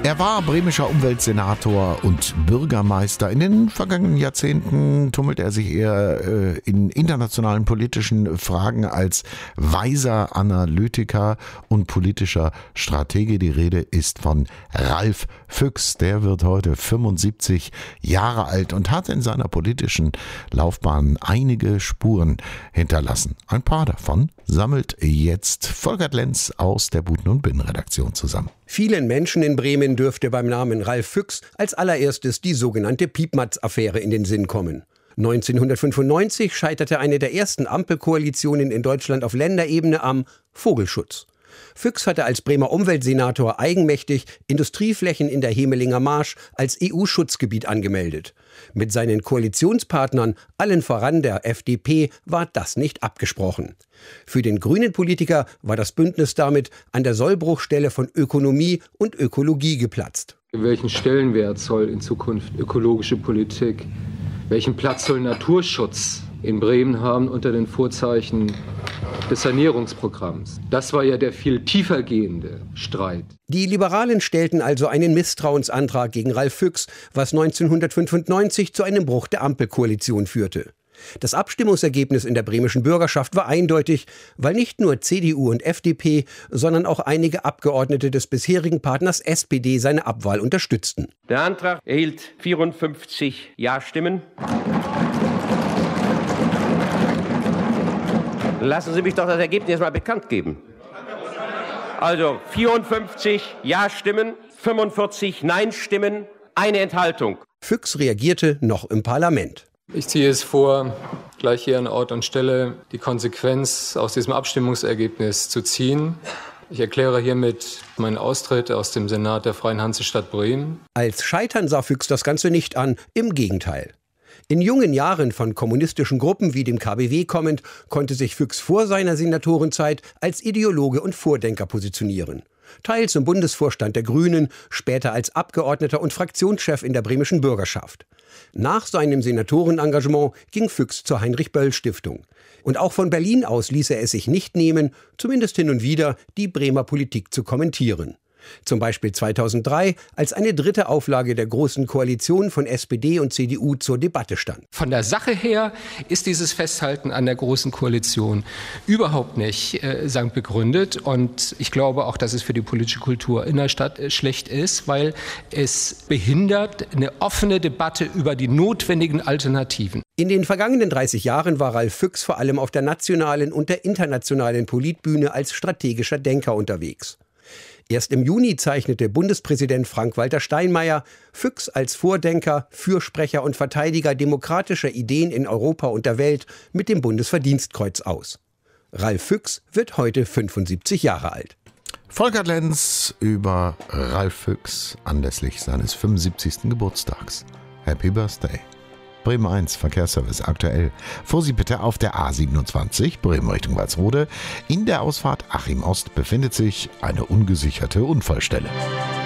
Er war bremischer Umweltsenator und Bürgermeister. In den vergangenen Jahrzehnten tummelt er sich eher in internationalen politischen Fragen als weiser Analytiker und politischer Stratege. Die Rede ist von Ralf Füchs. Der wird heute 75 Jahre alt und hat in seiner politischen Laufbahn einige Spuren hinterlassen. Ein paar davon sammelt jetzt Volkert Lenz aus der Buten und Binnen-Redaktion zusammen. Vielen Menschen in Bremen dürfte beim Namen Ralf Füchs als allererstes die sogenannte Piepmatz-Affäre in den Sinn kommen. 1995 scheiterte eine der ersten Ampelkoalitionen in Deutschland auf Länderebene am Vogelschutz. Füchs hatte als Bremer Umweltsenator eigenmächtig Industrieflächen in der Hemelinger Marsch als EU-Schutzgebiet angemeldet. Mit seinen Koalitionspartnern, allen voran der FDP, war das nicht abgesprochen. Für den grünen Politiker war das Bündnis damit an der Sollbruchstelle von Ökonomie und Ökologie geplatzt. Welchen Stellenwert soll in Zukunft ökologische Politik, welchen Platz soll Naturschutz in Bremen haben unter den Vorzeichen des Sanierungsprogramms? Das war ja der viel tiefer gehende Streit. Die Liberalen stellten also einen Misstrauensantrag gegen Ralf Füchs, was 1995 zu einem Bruch der Ampelkoalition führte. Das Abstimmungsergebnis in der bremischen Bürgerschaft war eindeutig, weil nicht nur CDU und FDP, sondern auch einige Abgeordnete des bisherigen Partners SPD seine Abwahl unterstützten. Der Antrag erhielt 54 Ja-Stimmen. Lassen Sie mich doch das Ergebnis mal bekannt geben. Also 54 Ja-Stimmen, 45 Nein-Stimmen, eine Enthaltung. Füchs reagierte noch im Parlament. Ich ziehe es vor, gleich hier an Ort und Stelle die Konsequenz aus diesem Abstimmungsergebnis zu ziehen. Ich erkläre hiermit meinen Austritt aus dem Senat der Freien Hansestadt Bremen. Als Scheitern sah Füchs das Ganze nicht an, im Gegenteil. In jungen Jahren von kommunistischen Gruppen wie dem KBW kommend, konnte sich Füchs vor seiner Senatorenzeit als Ideologe und Vordenker positionieren. Teils im Bundesvorstand der Grünen, später als Abgeordneter und Fraktionschef in der bremischen Bürgerschaft. Nach seinem Senatorenengagement ging Füchs zur Heinrich-Böll-Stiftung. Und auch von Berlin aus ließ er es sich nicht nehmen, zumindest hin und wieder, die Bremer Politik zu kommentieren. Zum Beispiel 2003, als eine dritte Auflage der Großen Koalition von SPD und CDU zur Debatte stand. Von der Sache her ist dieses Festhalten an der Großen Koalition überhaupt nicht begründet. Und ich glaube auch, dass es für die politische Kultur in der Stadt schlecht ist, weil es behindert eine offene Debatte über die notwendigen Alternativen. In den vergangenen 30 Jahren war Ralf Füchs vor allem auf der nationalen und der internationalen Politbühne als strategischer Denker unterwegs. Erst im Juni zeichnete Bundespräsident Frank-Walter Steinmeier Füchs als Vordenker, Fürsprecher und Verteidiger demokratischer Ideen in Europa und der Welt mit dem Bundesverdienstkreuz aus. Ralf Füchs wird heute 75 Jahre alt. Volkert Lenz über Ralf Füchs anlässlich seines 75. Geburtstags. Happy Birthday. Bremen 1 Verkehrsservice aktuell. Vorsicht bitte auf der A27 Bremen Richtung Walsrode. In der Ausfahrt Achim Ost befindet sich eine ungesicherte Unfallstelle.